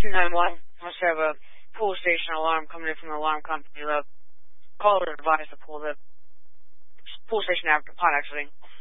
911. Must have a pool station alarm coming in from the alarm company. The caller advised to pull the pool station upon exiting.